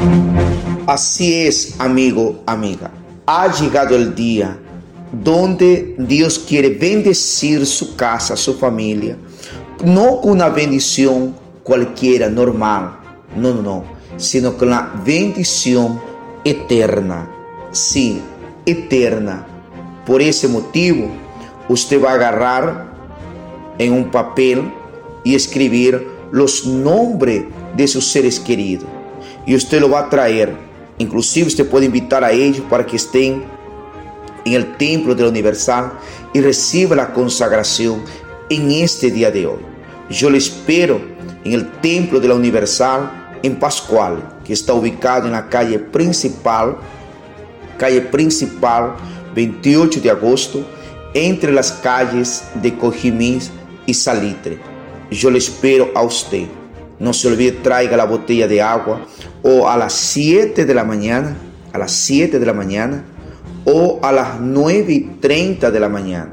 Así es, amigo, amiga. Ha llegado el día donde Dios quiere bendecir su casa, su familia, no con una bendición cualquiera, normal, no, sino con la bendición eterna. Sí, eterna. Por ese motivo, usted va a agarrar en un papel y escribir los nombres de sus seres queridos. Y usted lo va a traer. Inclusive usted puede invitar a ellos para que estén en el templo de la Universal y reciba la consagración en este día de hoy. Yo le espero en el templo de la Universal en Pascual, que está ubicado en la calle principal 28 de agosto, entre las calles de Cojimís y Salitre. Yo le espero a usted. No se olvide, traiga la botella de agua, o a las 7 de la mañana, o a las 9:30 de la mañana,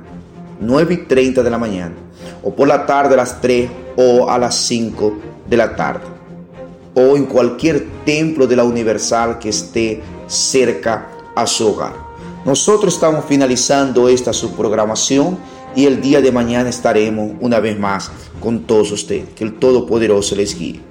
o por la tarde a las 3 o a las 5 de la tarde, o en cualquier templo de la Universal que esté cerca a su hogar. Nosotros estamos finalizando esta subprogramación y el día de mañana estaremos una vez más con todos ustedes. Que el Todopoderoso les guíe.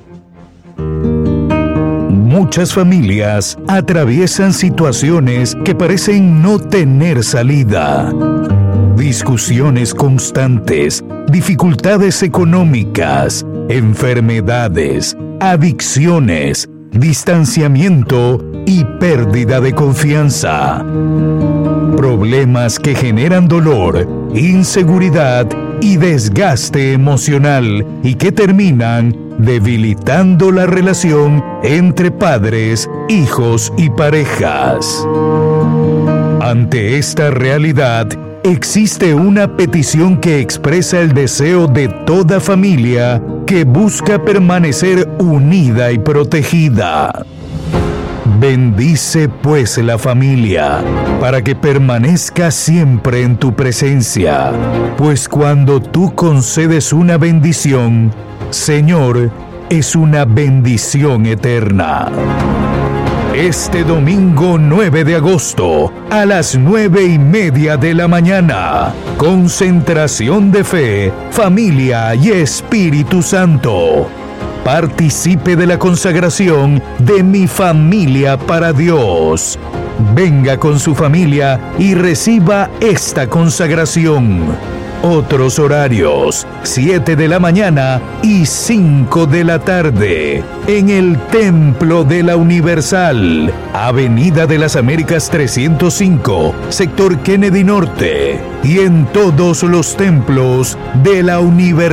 Muchas familias atraviesan situaciones que parecen no tener salida. Discusiones constantes, dificultades económicas, enfermedades, adicciones, distanciamiento y pérdida de confianza. Problemas que generan dolor, inseguridad y desgaste emocional y que terminan debilitando la relación entre padres, hijos y parejas. Ante esta realidad, existe una petición que expresa el deseo de toda familia que busca permanecer unida y protegida. Bendice pues la familia, para que permanezca siempre en tu presencia, pues cuando tú concedes una bendición, Señor, es una bendición eterna. Este domingo 9 de agosto, a las 9:30 de la mañana, concentración de fe, familia y Espíritu Santo. Participe de la consagración de Mi Familia para Dios. Venga con su familia y reciba esta consagración. Otros horarios: 7 de la mañana y 5 de la tarde, en el Templo de la Universal, Avenida de las Américas 305, sector Kennedy Norte, y en todos los templos de la Universal.